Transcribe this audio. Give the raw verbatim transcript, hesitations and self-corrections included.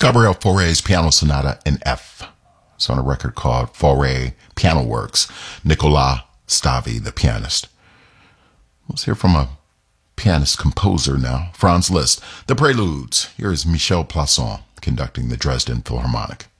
Gabriel Fauré's Piano Sonata in F. It's on a record called Fauré Piano Works. Nicolas Stavi, the pianist. Let's hear from a pianist-composer now, Franz Liszt. The Preludes. Here is Michel Plasson conducting the Dresden Philharmonic.